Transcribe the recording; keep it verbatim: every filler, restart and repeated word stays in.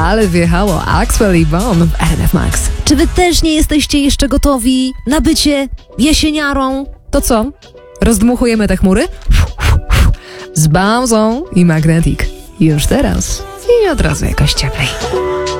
ale wjechało Axwell i Bomb w R M F Max. Czy wy też nie jesteście jeszcze gotowi na bycie jesieniarą? To co? Rozdmuchujemy te chmury? Z Bounzą i Magnetic. Już teraz i od razu jakoś cieplej.